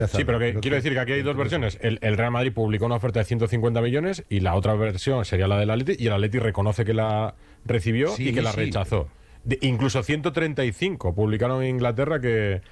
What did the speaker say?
Sí, pero quiero decir que aquí hay dos versiones. El Real Madrid publicó una oferta de 150 millones y la otra versión sería la del Atleti, y el Atleti reconoce que la recibió y que la rechazó. Incluso 135 publicaron en Inglaterra que